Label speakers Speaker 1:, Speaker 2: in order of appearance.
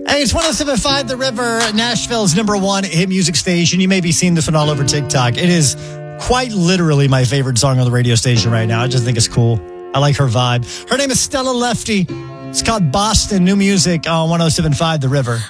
Speaker 1: Hey, it's 107.5 The River, Nashville's number one hit music station. You may be seeing this one all over TikTok. It is quite literally my favorite song on the radio station right now. I just think it's cool. I like her vibe. Her name is Stella Lefty. It's called Boston, new music on 107.5 The River.